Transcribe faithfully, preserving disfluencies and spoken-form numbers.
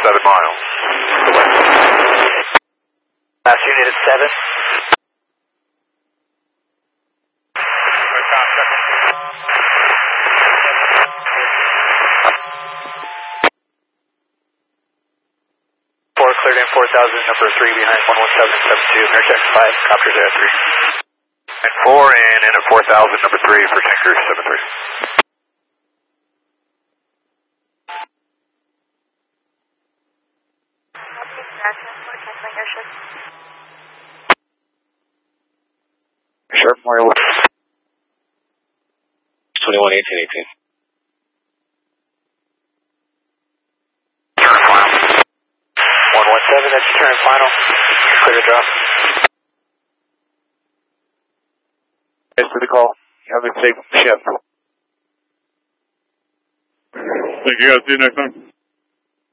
seven miles. Last unit is seven. Four cleared in four thousand, number three behind one one seven seven two, intercept five, copter zero three. And four in, in at four thousand, number three for tanker seven three. Sharp Memorial. twenty-one eighteen eighteen. Turn final. one one seven, that's your turn final. Clear to drop. Thanks for the call. Have a safe shift. Thank you guys. See you next time.